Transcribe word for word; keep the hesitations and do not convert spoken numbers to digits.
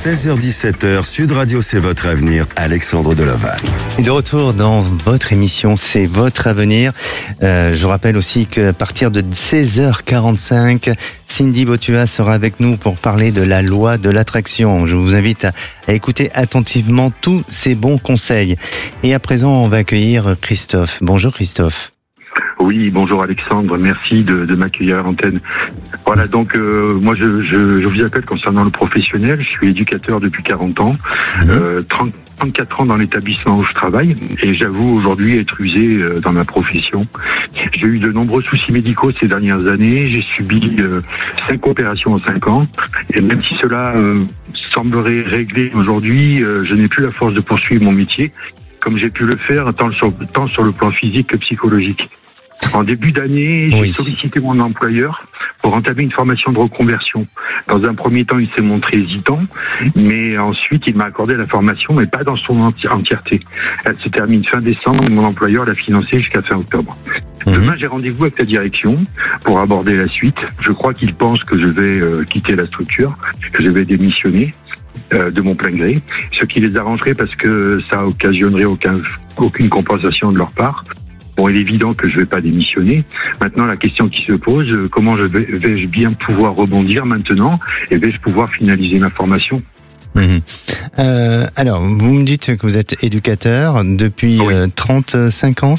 seize heures dix-sept heures, Sud Radio, c'est votre avenir, Alexandre Delaval. Et de retour dans votre émission, c'est votre avenir. Euh, je vous rappelle aussi qu'à partir de seize heures quarante-cinq, Cindy Botua sera avec nous pour parler de la loi de l'attraction. Je vous invite à, à écouter attentivement tous ces bons conseils. Et à présent, on va accueillir Christophe. Bonjour Christophe. Oui, bonjour Alexandre, merci de, de m'accueillir à l'antenne. Voilà, donc euh, moi je, je, je vous appelle concernant le professionnel, je suis éducateur depuis quarante ans, mmh. euh, trente, trente-quatre ans dans l'établissement où je travaille, et j'avoue aujourd'hui être usé euh, dans ma profession. J'ai eu de nombreux soucis médicaux ces dernières années, j'ai subi euh, cinq opérations en cinq ans, et même si cela euh, semblerait réglé aujourd'hui, euh, je n'ai plus la force de poursuivre mon métier, comme j'ai pu le faire tant sur, tant sur le plan physique que psychologique. En début d'année, j'ai oui. sollicité mon employeur pour entamer une formation de reconversion. Dans un premier temps, il s'est montré hésitant, mais ensuite, il m'a accordé la formation, mais pas dans son enti- entièreté. Elle se termine fin décembre et mon employeur l'a financée jusqu'à fin octobre. Mmh. Demain, j'ai rendez-vous avec la direction pour aborder la suite. Je crois qu'il pense que je vais euh, quitter la structure, que je vais démissionner euh, de mon plein gré, ce qui les arrangerait parce que ça occasionnerait aucun, aucune compensation de leur part. Bon, il est évident que je ne vais pas démissionner. Maintenant, la question qui se pose, comment je vais, vais-je bien pouvoir rebondir maintenant et vais-je pouvoir finaliser ma formation ? Mmh. Euh, alors, vous me dites que vous êtes éducateur depuis oui. euh, trente-cinq ans, c'est ça ?